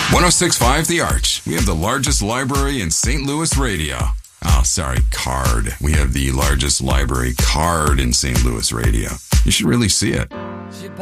106.5 The Arch. We have the largest library in St. Louis radio. Oh, sorry, card. We have the largest library card in St. Louis radio. You should really see it.